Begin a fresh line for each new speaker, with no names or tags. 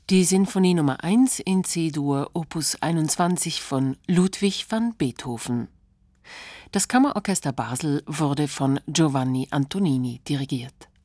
Die Sinfonie Nummer 1 in C-Dur, Opus 21 von Ludwig van Beethoven. Das Kammerorchester Basel wurde von Giovanni Antonini dirigiert.